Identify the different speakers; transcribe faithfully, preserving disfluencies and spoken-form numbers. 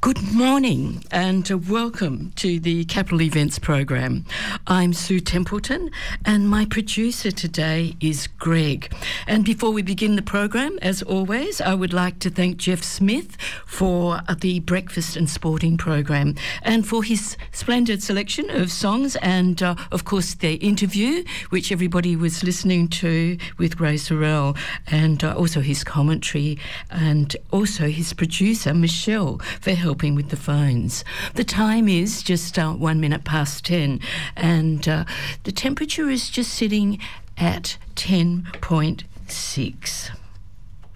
Speaker 1: Good morning and uh, welcome to the Capital Events program. I'm Sue Templeton and my producer today is Greg. And before we begin the program, as always, I would like to thank Jeff Smith for uh, the Breakfast and Sporting program and for his splendid selection of songs and, uh, of course, the interview, which everybody was listening to with Grace Orrell, and uh, also his commentary, and also his producer, Michelle, for helping with the phones. The time is just uh, one minute past ten, and uh, the temperature is just sitting at ten point six.